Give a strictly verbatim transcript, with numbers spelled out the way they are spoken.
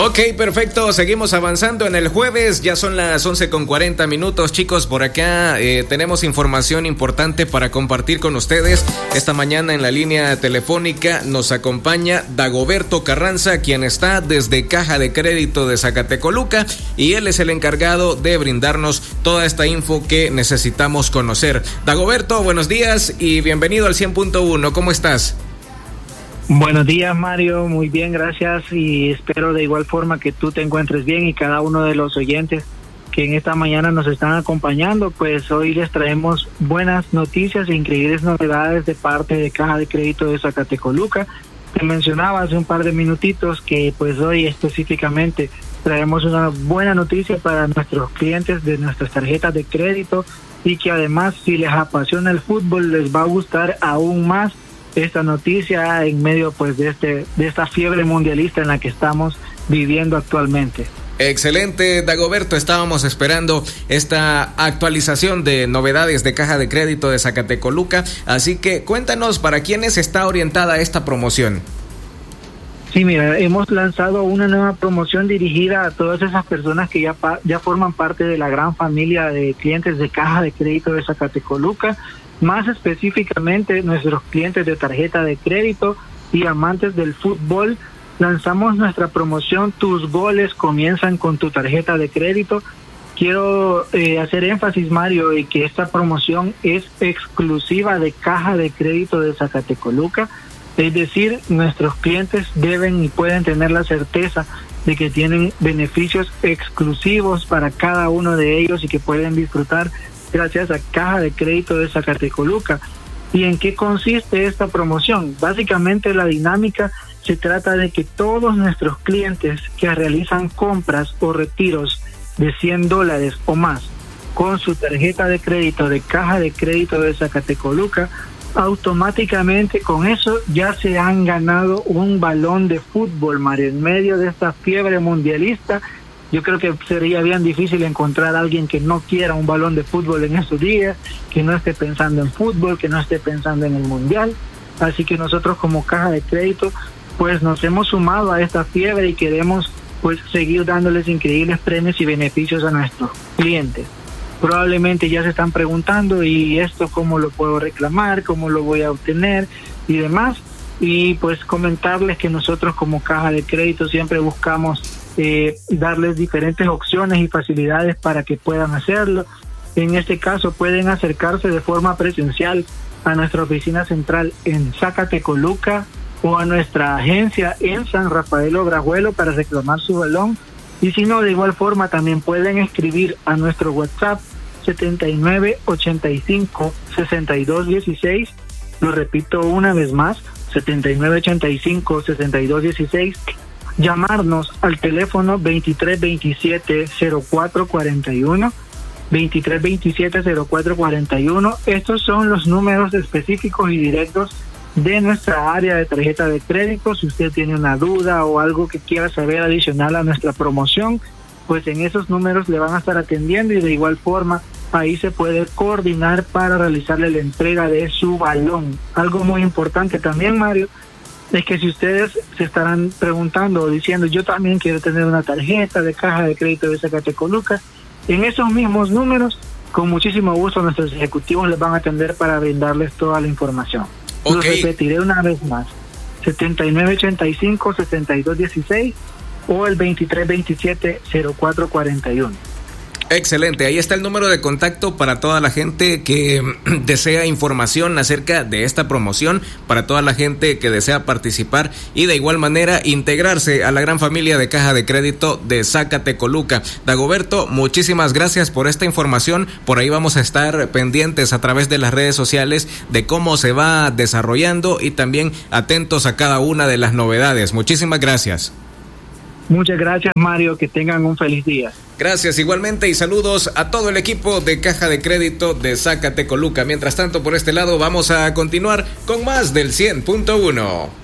Ok, perfecto, seguimos avanzando en el jueves, ya son las once con cuarenta minutos, chicos, por acá eh, tenemos información importante para compartir con ustedes. Esta mañana en la línea telefónica nos acompaña Dagoberto Carranza, quien está desde Caja de Crédito de Zacatecoluca, y él es el encargado de brindarnos toda esta info que necesitamos conocer. Dagoberto, buenos días y bienvenido al cien punto uno, ¿cómo estás? Buenos días, Mario, muy bien, gracias, y espero de igual forma que tú te encuentres bien y cada uno de los oyentes que en esta mañana nos están acompañando. Pues hoy les traemos buenas noticias e increíbles novedades de parte de Caja de Crédito de Zacatecoluca. Te mencionaba hace un par de minutitos que pues hoy específicamente traemos una buena noticia para nuestros clientes de nuestras tarjetas de crédito, y que además, si les apasiona el fútbol, les va a gustar aún más esta noticia en medio pues de este de esta fiebre mundialista en la que estamos viviendo actualmente. Excelente, Dagoberto, estábamos esperando esta actualización de novedades de Caja de Crédito de Zacatecoluca, así que cuéntanos para quiénes está orientada esta promoción. Sí, mira, hemos lanzado una nueva promoción dirigida a todas esas personas que ya ya forman parte de la gran familia de clientes de Caja de Crédito de Zacatecoluca. Más específicamente, nuestros clientes de tarjeta de crédito y amantes del fútbol. Lanzamos nuestra promoción Tus goles comienzan con tu tarjeta de crédito. Quiero eh, hacer énfasis, Mario, en que esta promoción es exclusiva de Caja de Crédito de Zacatecoluca. Es decir, nuestros clientes deben y pueden tener la certeza de que tienen beneficios exclusivos para cada uno de ellos y que pueden disfrutar gracias a Caja de Crédito de Zacatecoluca. ¿Y en qué consiste esta promoción? Básicamente la dinámica se trata de que todos nuestros clientes que realizan compras o retiros de cien dólares o más con su tarjeta de crédito de Caja de Crédito de Zacatecoluca, automáticamente con eso ya se han ganado un balón de fútbol, Mario. En medio de esta fiebre mundialista, yo creo que sería bien difícil encontrar a alguien que no quiera un balón de fútbol en esos días, que no esté pensando en fútbol, que no esté pensando en el mundial. Así que nosotros como Caja de Crédito pues nos hemos sumado a esta fiebre y queremos pues seguir dándoles increíbles premios y beneficios a nuestros clientes. Probablemente ya se están preguntando, ¿y esto cómo lo puedo reclamar? ¿Cómo lo voy a obtener? Y demás. Y pues comentarles que nosotros como Caja de Crédito siempre buscamos eh, darles diferentes opciones y facilidades para que puedan hacerlo. En este caso pueden acercarse de forma presencial a nuestra oficina central en Zacatecoluca o a nuestra agencia en San Rafael Obrajuelo para reclamar su balón. Y si no, de igual forma también pueden escribir a nuestro WhatsApp setenta y nueve ochenta y cinco sesenta y dos dieciséis. Lo repito una vez más, setenta y nueve ochenta y cinco sesenta y dos dieciséis. Llamarnos al teléfono veintitrés veintisiete cero cuatro cuarenta y uno, veintitrés veintisiete cero cuatro cuarenta y uno. Estos son los números específicos y directos de nuestra área de tarjeta de crédito. Si usted tiene una duda o algo que quiera saber adicional a nuestra promoción, pues en esos números le van a estar atendiendo, y de igual forma ahí se puede coordinar para realizarle la entrega de su balón. Algo muy importante también, Mario, es que si ustedes se estarán preguntando o diciendo, yo también quiero tener una tarjeta de Caja de Crédito de Zacatecoluca, en esos mismos números, con muchísimo gusto nuestros ejecutivos les van a atender para brindarles toda la información. Okay. Lo repetiré una vez más, setenta y nueve ochenta y cinco sesenta y dos dieciséis o el veintitrés veintisiete cero cuatro cuarenta y uno. Excelente, ahí está el número de contacto para toda la gente que desea información acerca de esta promoción, para toda la gente que desea participar y de igual manera integrarse a la gran familia de Caja de Crédito de Zacatecoluca. Dagoberto, muchísimas gracias por esta información. Por ahí vamos a estar pendientes a través de las redes sociales de cómo se va desarrollando y también atentos a cada una de las novedades. Muchísimas gracias. Muchas gracias, Mario, que tengan un feliz día. Gracias igualmente y saludos a todo el equipo de Caja de Crédito de Zacatecoluca. Mientras tanto, por este lado vamos a continuar con más del cien punto uno.